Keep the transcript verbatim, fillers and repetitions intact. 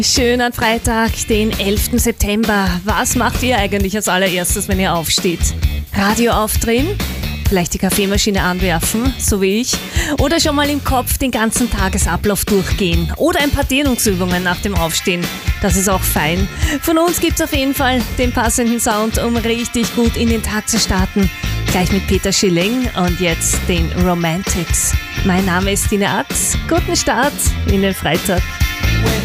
Schönen Freitag, den elften September. Was macht ihr eigentlich als allererstes, wenn ihr aufsteht? Radio aufdrehen? Vielleicht die Kaffeemaschine anwerfen, so wie ich? Oder schon mal im Kopf den ganzen Tagesablauf durchgehen? Oder ein paar Dehnungsübungen nach dem Aufstehen? Das ist auch fein. Von uns gibt's auf jeden Fall den passenden Sound, um richtig gut in den Tag zu starten. Gleich mit Peter Schilling und jetzt den Romantics. Mein Name ist Tina Atz. Guten Start in den Freitag.